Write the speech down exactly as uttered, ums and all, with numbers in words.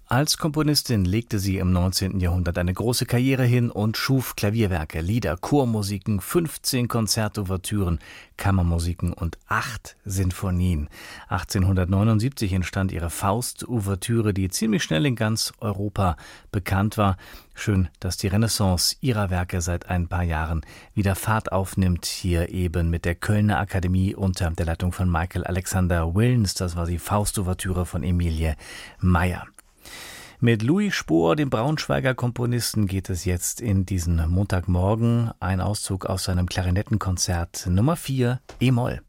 Als Komponistin legte sie im neunzehnten Jahrhundert eine große Karriere hin und schuf Klavierwerke, Lieder, Chormusiken, fünfzehn Konzertouvertüren, Kammermusiken und acht Sinfonien. achtzehnhundertneunundsiebzig entstand ihre Faust-Ouvertüre, die ziemlich schnell in ganz Europa bekannt war. Schön, dass die Renaissance ihrer Werke seit ein paar Jahren wieder Fahrt aufnimmt, hier eben mit der Kölner Akademie unter der Leitung von Michael Alexander Wilns. Das war die Faust-Ouvertüre von Emilie Meyer. Mit Louis Spohr, dem Braunschweiger Komponisten, geht es jetzt in diesen Montagmorgen. Ein Auszug aus seinem Klarinettenkonzert Nummer vier, E-Moll.